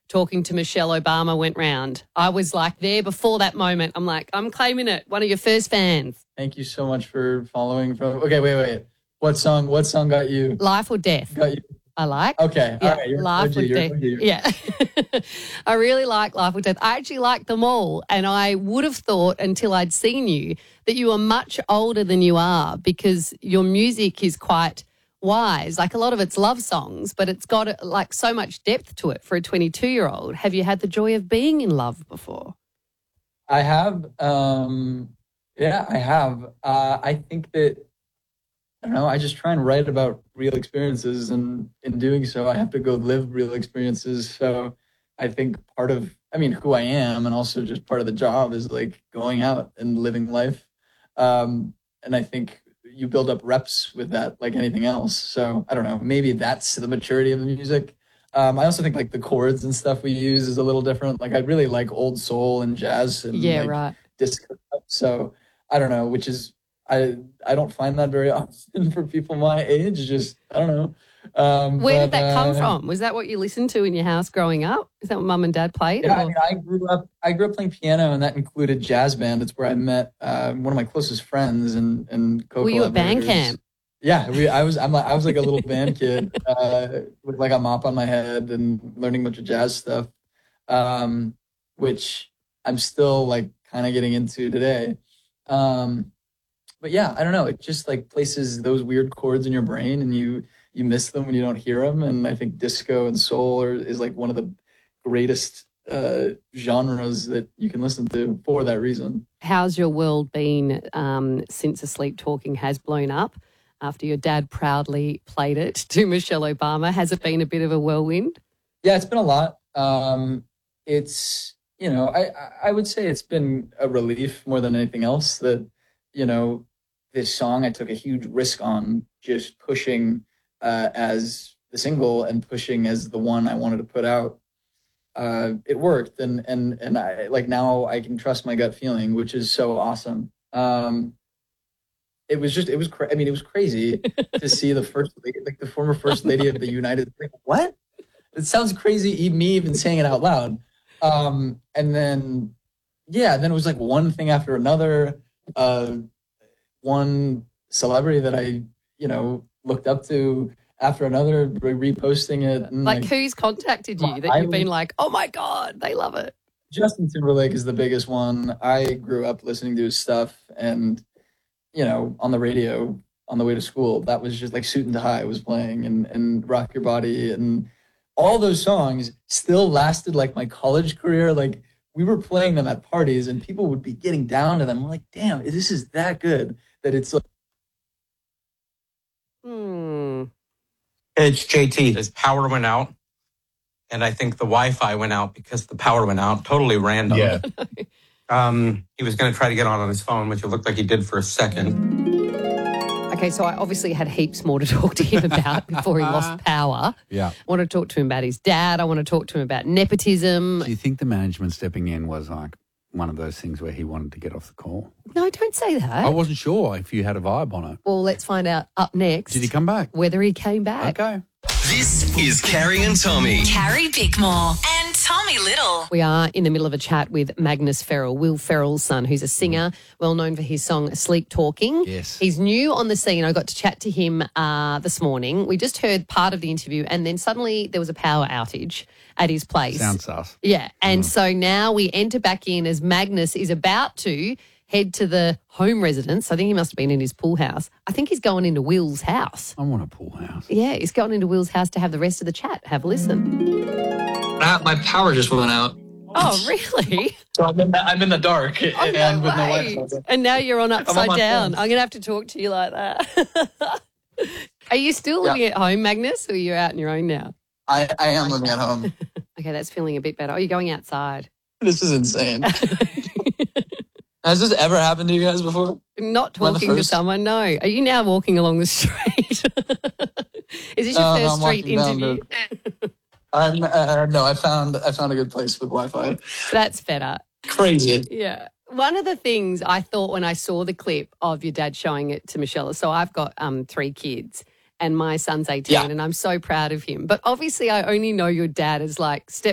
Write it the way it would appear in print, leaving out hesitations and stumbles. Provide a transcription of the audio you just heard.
talking to Michelle Obama went round. I was like there before that moment. I'm like, I'm claiming it. One of your first fans. Thank you so much for following. Okay, wait. What song got you? Life or Death. Got you. I like. Okay, yeah. all right. Life or Death. Yeah. I really like Life or Death. I actually like them all, and I would have thought until I'd seen you that you were much older than you are because your music is quite wise. Like a lot of it's love songs, but it's got like so much depth to it for a 22-year-old. Have you had the joy of being in love before? I have. Yeah, I have. I think that, I don't know, I just try and write about real experiences, and in doing so, I have to go live real experiences. So I think who I am and also just part of the job is like going out and living life. And I think you build up reps with that like anything else. So I don't know, maybe that's the maturity of the music. I also think like the chords and stuff we use is a little different. Like I really like old soul and jazz and right. disco. So I don't know, which is, I don't find that very often for people my age. Just, I don't know. Where did that come from? Was that what you listened to in your house growing up? Is that what mum and dad played? Yeah, I mean, I grew up playing piano, and that included jazz band. It's where I met one of my closest friends and co-collaborators. Were you at band camp? Yeah, I was like a little band kid with like a mop on my head and learning a bunch of jazz stuff, which I'm still like kind of getting into today. But yeah, I don't know. It just like places those weird chords in your brain, and you miss them when you don't hear them. And I think disco and soul is like one of the greatest genres that you can listen to for that reason. How's your world been since Asleep Talking has blown up? After your dad proudly played it to Michelle Obama, has it been a bit of a whirlwind? Yeah, it's been a lot. It's, I would say it's been a relief more than anything else that, this song I took a huge risk on just pushing as the single and pushing as the one I wanted to put out. It worked, and I like now I can trust my gut feeling, which is so awesome. It was crazy to see the first lady, like the former first lady of the United States. What? It sounds crazy, me even saying it out loud. And then it was like one thing after another. One celebrity that I, looked up to after another, reposting it. And like who's contacted you that you've been like, oh my God, they love it? Justin Timberlake is the biggest one. I grew up listening to his stuff, and, on the radio on the way to school, that was just like Suit and Tie was playing, and Rock Your Body, and all those songs still lasted like my college career. Like we were playing them at parties and people would be getting down to them. I'm like, damn, this is that good that it's like. It's JT. His power went out, and I think the Wi-Fi went out because the power went out. Totally random. Yeah. He was going to try to get on his phone, which it looked like he did for a second. Okay, so I obviously had heaps more to talk to him about before he lost power. Yeah. I want to talk to him about his dad. I want to talk to him about nepotism. Do you think the management stepping in was like one of those things where he wanted to get off the call? No, don't say that. I wasn't sure if you had a vibe on it. Well, let's find out up next. Did he come back? Whether he came back. Okay. This is Carrie and Tommy. Carrie Bickmore and Tommy Little. We are in the middle of a chat with Magnus Ferrell, Will Ferrell's son, who's a singer, well known for his song Sleep Talking. Yes. He's new on the scene. I got to chat to him this morning. We just heard part of the interview, and then suddenly there was a power outage at his place. Sounds sus. Yeah, and so now we enter back in as Magnus is about to head to the home residence. I think he must have been in his pool house. I think he's going into Will's house. I want a pool house. Yeah, he's going into Will's house to have the rest of the chat. Have a listen. My power just went out. Oh, really? So I'm in the dark Oh, and no with no way. Wi-Fi. And now you're on upside my down. phone. I'm going to have to talk to you like that. Are you still living at home, Magnus, or are you out on your own now? I am living at home. Okay, that's feeling a bit better. Oh, you're going outside. This is insane. Has this ever happened to you guys before? Not talking to someone, no. Are you now walking along the street? Is this your first street interview? No, I found a good place with Wi-Fi. That's better. Crazy. Yeah. One of the things I thought when I saw the clip of your dad showing it to Michelle, so I've got 3 kids and my son's 18 and I'm so proud of him. But obviously I only know your dad as like